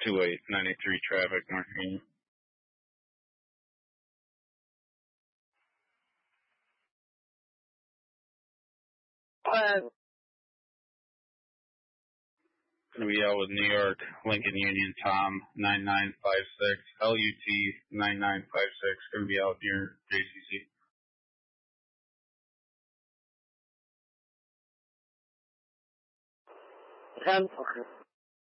2893 traffic, Marquine. Gonna be out with New York, Lincoln Union, Tom, 9956, LUT 9956, gonna be out near JCC. 10, okay.